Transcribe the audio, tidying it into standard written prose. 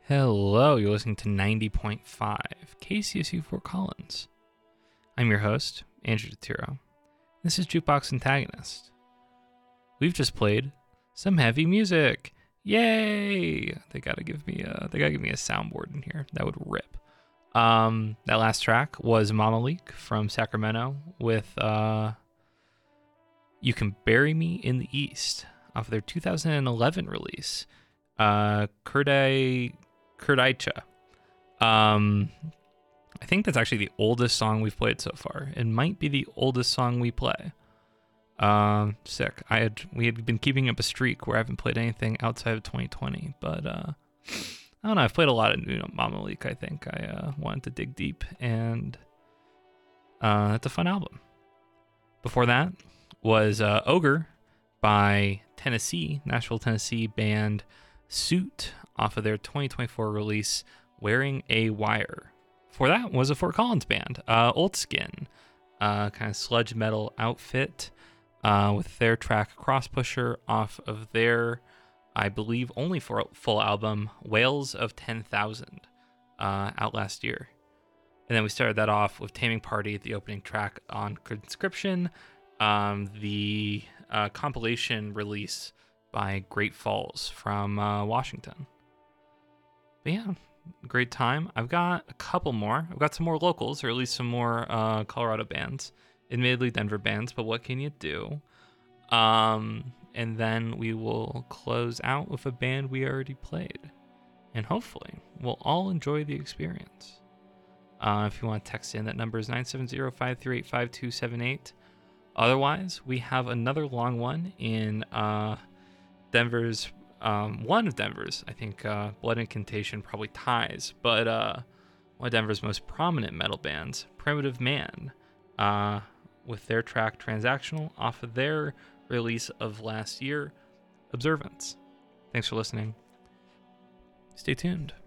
Hello, you're listening to 90.5 KCSU Fort Collins. I'm your host, Andrew DeTiro. This is Jukebox Antagonist. We've just played some heavy music. Yay! They gotta give me a soundboard in here. That would rip. That last track was Mama Leak from Sacramento with You Can Bury Me in the East off of their 2011 release. Kurdaicha. I think that's actually the oldest song we've played so far. It might be the oldest song we play. Sick. We had been keeping up a streak where I haven't played anything outside of 2020, but I don't know. I've played a lot of Mama Leak. I think I wanted to dig deep, and it's a fun album. Before that was Ogre by Nashville, Tennessee band Suit off of their 2024 release, Wearing a Wire. Before that was a Fort Collins band, Old Skin, kind of sludge metal outfit with their track Cross Pusher off of their, I believe, only full album, Whales of 10,000, out last year. And then we started that off with Taming Party, the opening track on Conscription, the compilation release by Great Falls from Washington. But yeah, great time. I've got a couple more. I've got some more locals, or at least some more Colorado bands. Admittedly Denver bands, but what can you do? And then we will close out with a band we already played. And hopefully we'll all enjoy the experience. If you want to text in, that number is 970-538-5278. Otherwise, we have another long one in Denver's, one of Denver's, I think, Blood Incantation probably ties, but one of Denver's most prominent metal bands, Primitive Man, with their track Transactional off of their release of last year, Observance. Thanks for listening. Stay tuned.